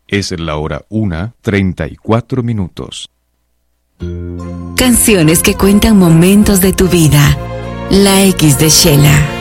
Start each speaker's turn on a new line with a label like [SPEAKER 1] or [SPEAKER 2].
[SPEAKER 1] Es la hora 1:34.
[SPEAKER 2] Canciones que cuentan momentos de tu vida. La X de Sheila.